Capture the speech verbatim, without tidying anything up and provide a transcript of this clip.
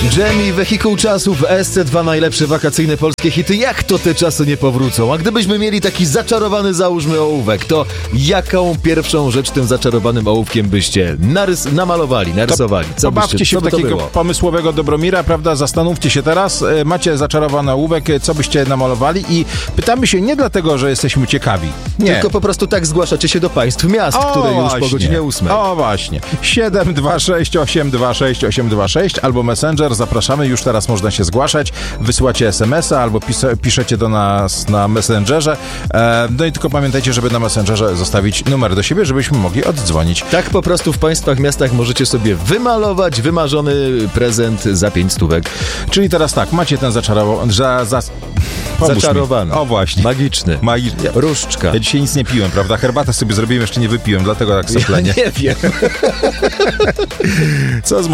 Jamie, Wehikuł Czasu w S C dwa, najlepsze wakacyjne polskie hity. Jak to te czasy nie powrócą? A gdybyśmy mieli taki zaczarowany, załóżmy, ołówek, to jaką pierwszą rzecz tym zaczarowanym ołówkiem byście narys- namalowali, narysowali? Co Pobawcie byście, się co w takiego to było? pomysłowego Dobromira, prawda? Zastanówcie się teraz. E, Macie zaczarowany ołówek, e, co byście namalowali i pytamy się nie dlatego, że jesteśmy ciekawi. Nie. Tylko po prostu tak zgłaszacie się do państw miast, O, które już właśnie. po godzinie ósmej. O właśnie. siedem dwa sześć osiem dwa sześć osiem dwa sześć albo Messenger. Zapraszamy. Już teraz można się zgłaszać. Wysyłacie es em es a albo pis- piszecie do nas na Messengerze. E, no i tylko pamiętajcie, żeby na Messengerze zostawić numer do siebie, żebyśmy mogli oddzwonić. Tak po prostu w państwach, miastach możecie sobie wymalować wymarzony prezent za pięć stówek. Czyli teraz tak, macie ten zaczarowany... Za, za, Zaczarowany. O właśnie. Magiczny. Magiczny. Różdżka. Ja dzisiaj nic nie piłem, prawda? Herbatę sobie zrobiłem, jeszcze nie wypiłem, dlatego tak soplenie. Ja nie wiem. Co z